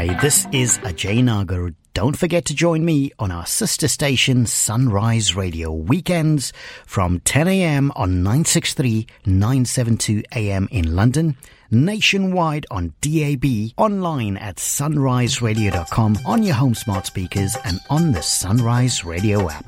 Hi, this is Ajay Nagar. Don't forget to join me on our sister station Sunrise Radio weekends from 10 a.m. on 963, 972 a.m. in London, nationwide on DAB, online at sunriseradio.com, on your home smart speakers and on the Sunrise Radio app.